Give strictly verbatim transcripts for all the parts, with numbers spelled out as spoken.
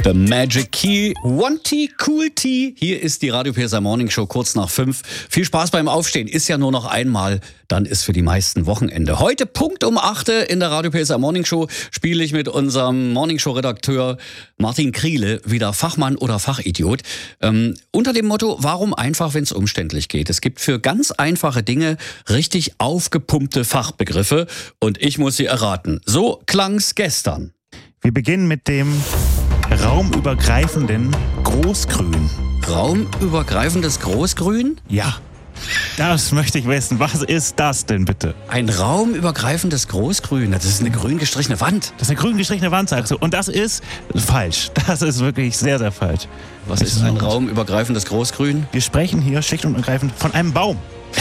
The Magic Key, One Tea, Cool Tea. Hier ist die Radio P S A Morning Show kurz nach fünf. Viel Spaß beim Aufstehen. Ist ja nur noch einmal, dann ist für die meisten Wochenende. Heute Punkt um acht in der Radio P S A Morning Show spiele ich mit unserem Morning Show Redakteur Martin Kriele wieder Fachmann oder Fachidiot. Ähm, unter dem Motto, warum einfach, wenn es umständlich geht. Es gibt für ganz einfache Dinge richtig aufgepumpte Fachbegriffe und ich muss sie erraten. So klang's gestern. Wir beginnen mit dem raumübergreifenden Großgrün. Raumübergreifendes Großgrün? Ja, das möchte ich wissen. Was ist das denn bitte? Ein raumübergreifendes Großgrün. Das ist eine grün gestrichene Wand. Das ist eine grün gestrichene Wand, sagst du. Und das ist falsch. Das ist wirklich sehr, sehr falsch. Was ist ein raumübergreifendes Großgrün? Wir sprechen hier schlicht und ergreifend von einem Baum.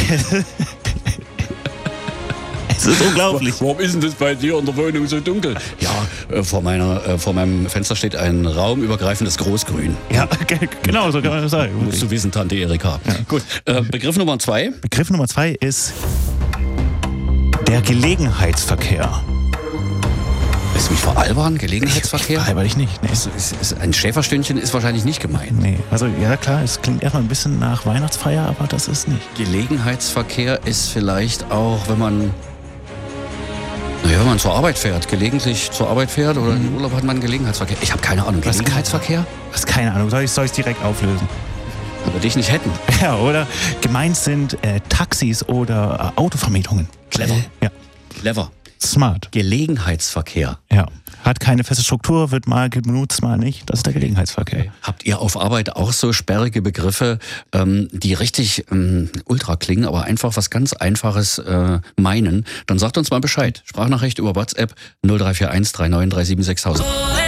Es ist unglaublich. Warum ist denn das bei dir in der Wohnung so dunkel? Ja, äh, vor, meiner, äh, vor meinem Fenster steht ein raumübergreifendes Großgrün. Ja, genau, so kann man das sagen. Musst du wissen, Tante Erika. Ja. Gut, äh, Begriff Nummer zwei. Begriff Nummer zwei ist der Gelegenheitsverkehr. Willst du mich veralbern? Gelegenheitsverkehr? Veralber ich nicht. Nee. Ist, ist, ist ein Schäferstündchen ist wahrscheinlich nicht gemeint. Nee, also ja klar, es klingt erstmal ein bisschen nach Weihnachtsfeier, aber das ist nicht. Gelegenheitsverkehr ist vielleicht auch, wenn man... Naja, wenn man zur Arbeit fährt, gelegentlich zur Arbeit fährt oder im Urlaub hat man Gelegenheitsverkehr. Ich habe keine Ahnung. Gelegenheitsverkehr? Das ist keine Ahnung. Soll ich es direkt auflösen? Aber dich nicht hätten. Ja, oder? Gemeint sind äh, Taxis oder äh, Autovermietungen. Clever. Äh, ja. Clever. Smart. Gelegenheitsverkehr. Ja. Hat keine feste Struktur, wird mal genutzt, mal nicht. Das ist der Gelegenheitsverkehr. Okay. Habt ihr auf Arbeit auch so sperrige Begriffe, ähm, die richtig ähm, ultra klingen, aber einfach was ganz Einfaches äh, meinen? Dann sagt uns mal Bescheid. Sprachnachricht über WhatsApp null drei vier eins drei neun drei sieben sechs null null.